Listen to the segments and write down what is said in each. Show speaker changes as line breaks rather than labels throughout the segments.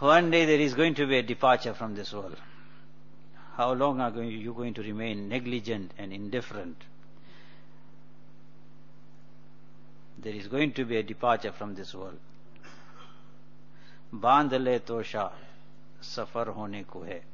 One day there is going to be a departure from this world. How long are you going to remain negligent and indifferent? There is going to be a departure from this world. बांध ले तोशा सफर होने को है.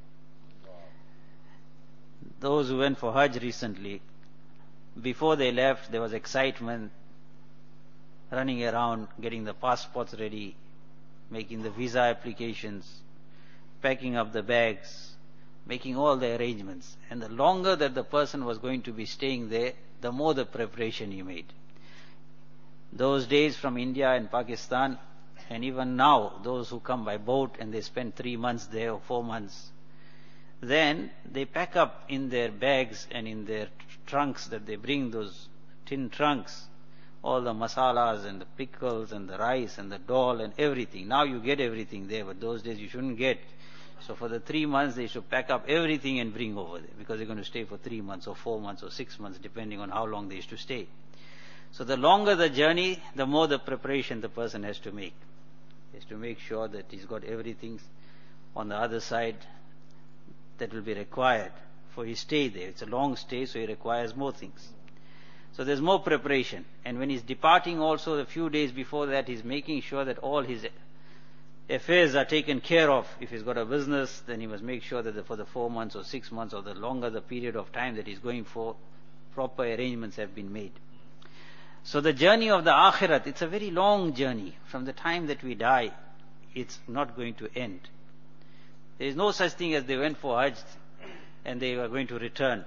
Those who went for Hajj recently, before they left, there was excitement, running around, getting the passports ready, making the visa applications, packing up the bags, making all the arrangements. And the longer that the person was going to be staying there, the more the preparation he made. Those days from India and Pakistan, and even now, those who come by boat and they spend 3 months there or 4 months, then they pack up in their bags and in their trunks that they bring, those tin trunks, all the masalas and the pickles and the rice and the dal and everything. Now you get everything there, but those days you shouldn't get. So for the 3 months they should pack up everything and bring over there, because they're going to stay for 3 months or 4 months or 6 months, depending on how long they used to stay. So the longer the journey, the more the preparation the person has to make. He has to make sure that he's got everything on the other side that will be required for his stay there. It's a long stay, so he requires more things. So there's more preparation. And when he's departing also, a few days before that, he's making sure that all his affairs are taken care of. If he's got a business, then he must make sure that for the 4 months or 6 months or the longer the period of time that he's going for, proper arrangements have been made. So the journey of the Akhirat, it's a very long journey. From the time that we die, it's not going to end. There is no such thing as they went for Hajj and they were going to return.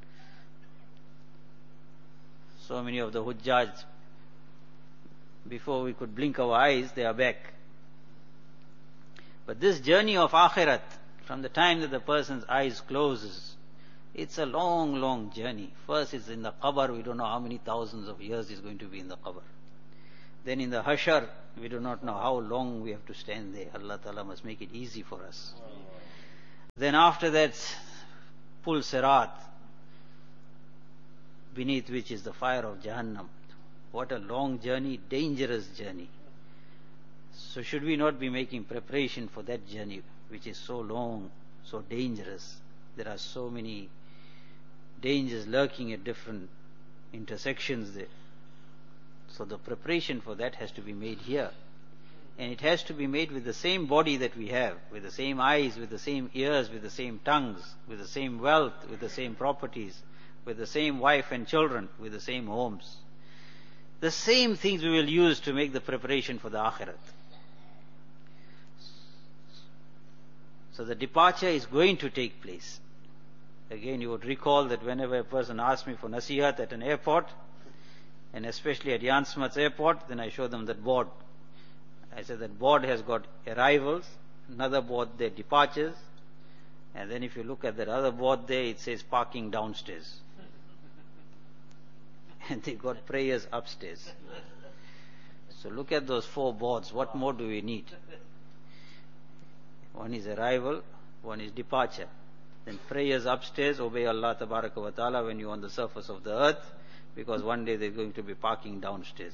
So many of the Hujjaj, before we could blink our eyes, they are back. But this journey of Akhirat, from the time that the person's eyes closes, it's a long, long journey. First it's in the qabr, we don't know how many thousands of years is going to be in the qabr. Then in the hashar, we do not know how long we have to stand there. Allah Ta'ala must make it easy for us. Then after that, Pul Sirat, beneath which is the fire of Jahannam. What a long journey, dangerous journey. So should we not be making preparation for that journey, which is so long, so dangerous? There are so many dangers lurking at different intersections there. So the preparation for that has to be made here. And it has to be made with the same body that we have, with the same eyes, with the same ears, with the same tongues, with the same wealth, with the same properties, with the same wife and children, with the same homes. The same things we will use to make the preparation for the Akhirat. So the departure is going to take place. Again, you would recall that whenever a person asks me for nasihat at an airport, and especially at Jan Smuts airport, then I show them that board. I said that board has got arrivals, another board there departures, and then if you look at that other board there, it says parking downstairs. And they got prayers upstairs. So look at those 4 boards. What more do we need? One is arrival, one is departure. Then prayers upstairs, obey Allah Tabaraka wa Ta'ala when you're on the surface of the earth, because one day they're going to be parking downstairs.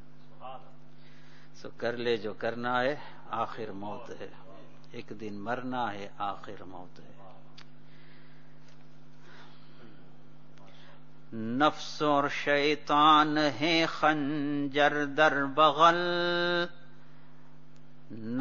So kar le jo karna hai, aakhir maut hai. Ek din marna hai, aakhir maut hai. नफ्स और शैतान है खंजर दर बगल